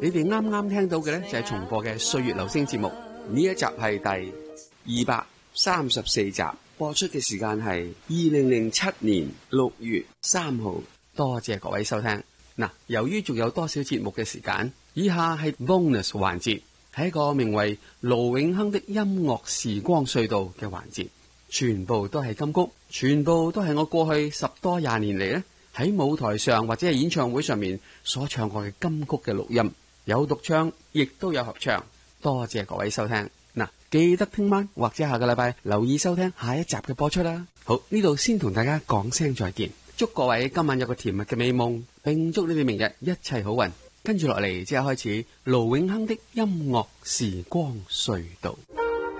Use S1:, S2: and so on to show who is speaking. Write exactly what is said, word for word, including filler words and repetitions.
S1: 你哋啱啱聽到嘅呢，就係重播嘅《歲月留聲》節目，呢一集係第二百三十四集，播出嘅時間係二零零七年六月三號。多謝各位收聽。嗱，由於仲有多少節目嘅時間，以下係 bonus 環節，係一個名為盧永亨的音樂時光隧道嘅環節，全部都係金曲，全部都係我過去十多廿年嚟呢喺舞台上或者係演唱會上面所唱過嘅金曲嘅錄音，有獨唱，亦都有合唱。多謝各位收聽。嗱，記得聽晚或者下個禮拜留意收聽下一集嘅播出啦。好，呢度先同大家講聲再見，祝各位今晚有個甜蜜嘅美夢，並祝你哋明日一切好運。跟住落嚟即刻開始盧永亨的音樂時光隧道。